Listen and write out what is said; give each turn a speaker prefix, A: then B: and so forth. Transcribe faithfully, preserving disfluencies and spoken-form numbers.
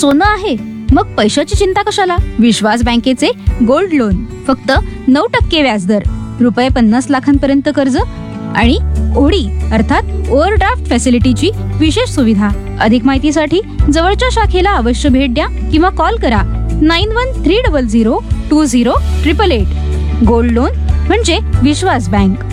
A: सोनं आहे मग पैशाची चिंता कशाला. विश्वास बँकेचे गोल्ड लोन, फक्त नऊ टक्के व्याजदर, रुपये पन्नास लाखांपर्यंत कर्ज आणि ओडी अर्थात ओव्हरड्राफ्ट फॅसिलिटीची विशेष सुविधा. अधिक माहितीसाठी जवळच्या शाखेला अवश्य भेट द्या किंवा कॉल करा nine one three double zero to zero triple eight. Gold loan म्हणजे विश्वास बँक.